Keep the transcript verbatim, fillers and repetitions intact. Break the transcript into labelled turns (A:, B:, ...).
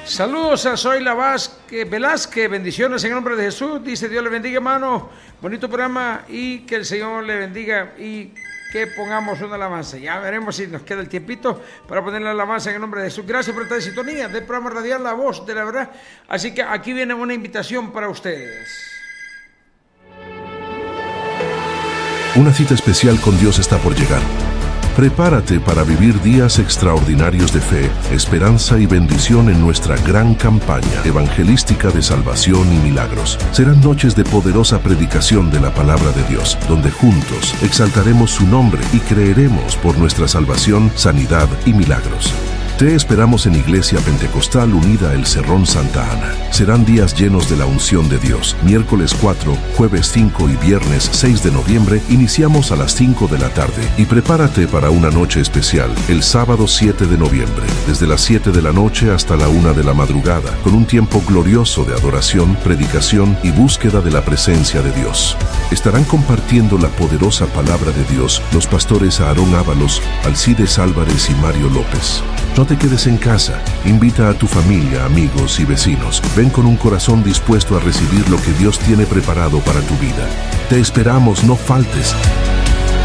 A: Saludos a Zoila Vázquez, Velázquez, bendiciones en el nombre de Jesús. Dice Dios le bendiga, hermano. Bonito programa y que el Señor le bendiga y que pongamos una alabanza. Ya veremos si nos queda el tiempito para poner la alabanza en el nombre de Jesús. Gracias por estar en sintonía del programa radial La Voz de la Verdad. Así que aquí viene una invitación para ustedes.
B: Una cita especial con Dios está por llegar. Prepárate para vivir días extraordinarios de fe, esperanza y bendición en nuestra gran campaña evangelística de salvación y milagros. Serán noches de poderosa predicación de la palabra de Dios, donde juntos exaltaremos su nombre y creeremos por nuestra salvación, sanidad y milagros. Te esperamos en Iglesia Pentecostal Unida El Cerrón Santa Ana. Serán días llenos de la unción de Dios. Miércoles cuatro, jueves cinco y viernes seis de noviembre iniciamos a las cinco de la tarde. Y prepárate para una noche especial, el sábado siete de noviembre, desde las siete de la noche hasta la una de la madrugada, con un tiempo glorioso de adoración, predicación y búsqueda de la presencia de Dios. Estarán compartiendo la poderosa palabra de Dios los pastores Aarón Ábalos, Alcides Álvarez y Mario López. No te quedes en casa, invita a tu familia, amigos y vecinos. Ven con un corazón dispuesto a recibir lo que Dios tiene preparado para tu vida. Te esperamos, no faltes.